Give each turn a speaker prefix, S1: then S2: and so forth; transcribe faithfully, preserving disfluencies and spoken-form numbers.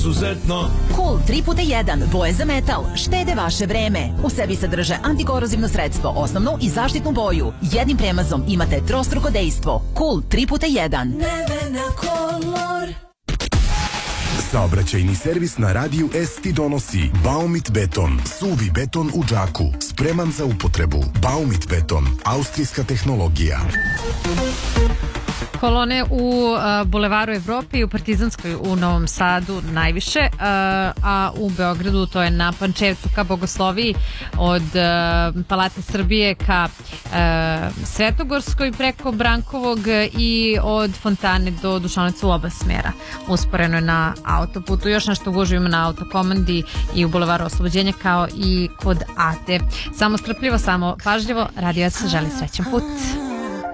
S1: Izuzetno.
S2: Cool tri puta jedan, boje za metal, štede vaše vreme. U sebi sadrže antikorozivno sredstvo, osnovnu i zaštitnu boju. Jednim premazom imate trostruko dejstvo. Cool tri puta jedan.
S3: Nevena Kolor.
S4: Saobraćajni servis na radiju S ti donosi Baumit beton, suvi beton u džaku, spreman za upotrebu. Baumit beton, austrijska tehnologija.
S5: Kolone u uh, Bulevaru Evrope i u Partizanskoj u Novom Sadu najviše, uh, a u Beogradu to je na Pančevcu ka Bogosloviji od uh, Palate Srbije ka uh, Svetogorskoj preko Brankovog i od Fontane do Dušanovaca u oba smjera. Usporeno je na autoputu. Još nešto gužve ima na autokomandi i u Bulevaru Oslobođenja kao i kod Ate. Samo strpljivo, samo pažljivo. Radio S želi srećan put.